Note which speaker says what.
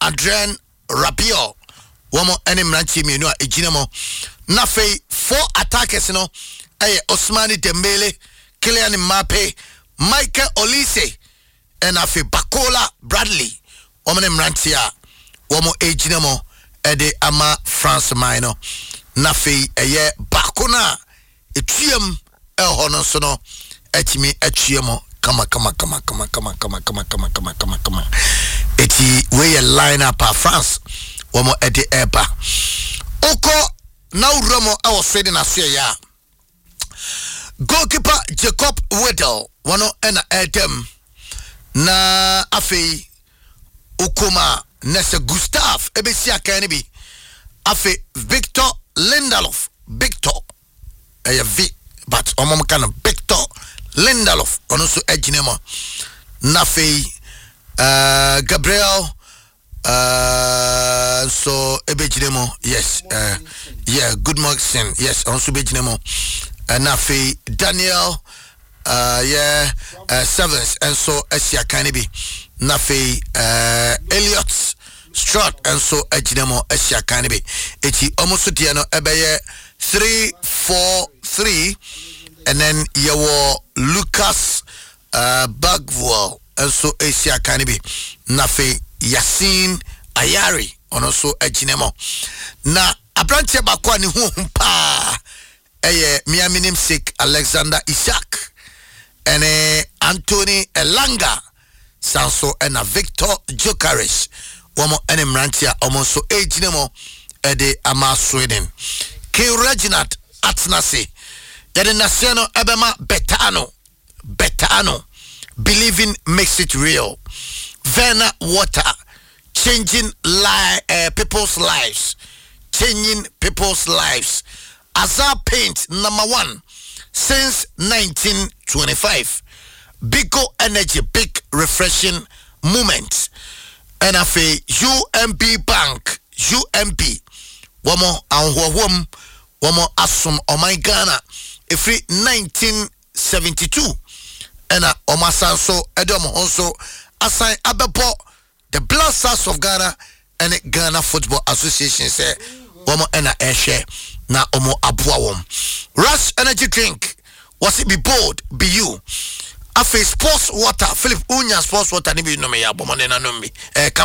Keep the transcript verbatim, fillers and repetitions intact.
Speaker 1: Adrien Rabiot womo ene mranchi mienu a ejinemo na fei four attackers no eh Ousmane Dembele, Kylian Mbappe, Michael Olise and afi Bakola Bradley womo ne mranchi a womo ejinemo ede ama France minor na fei eye bakona etuem ehono so no etimi atuemo kama kama kama kama kama kama kama kama kama kama kama eti we line up a France womo ede eba oko na uromo awo swede na so ya goalkeeper Jacob Wedel wono ena edem na afei ukuma nese Gustav ebesi akane bi afei Victor Lindelof Victor eh V but omom kana Victor Lindelof ono so ejinemo na fei uh, Gabriel uh, so ebejinemo yes uh, yeah good morning yes ono so bejinemo uh, na fei Daniel uh, yeah uh, Sevens and so Asia Kanibi na fei uh, Elliot Stroud and so ejinemo Asia Kanibi eti almost tiano ebeye three four three and then you were Lucas uh, Bagwell and so Asia Kanibi Nafe Yasin Ayari on also ejinemo na abranche bakwa ni hu pa eye miaminim sik Alexander Isak and uh, Anthony Elanga Sanso and a Victor Jokaris womo ene mrantia omonso ejinemo ede ama Sweden King Reginald Atnase yade nasiono ebema betano betano believing makes it real. Verna Water changing li- uh, people's lives changing people's lives. Azar Paint number one since nineteen twenty-five. Bigo Energy big refreshing moment. And afe U M B Bank U M B womo anhwom womo asum omai Ghana every nineteen seventy-two and a omasanso edom also assign abebo the Blood Stars of Ghana and the Ghana Football Association say womo ena eshe na omo abua wom. Rush energy drink was it be bold be you afe sports water Philip Unya sports water ni bi no me ya bomo na no me eh